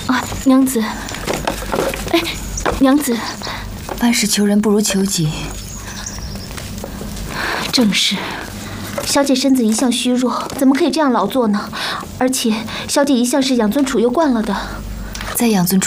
啊，娘子，哎，娘子， 万事求人不如求己。 正是，小姐身子一向虚弱，怎么可以这样劳作呢？而且小姐一向是养尊处优惯了的， 在养尊处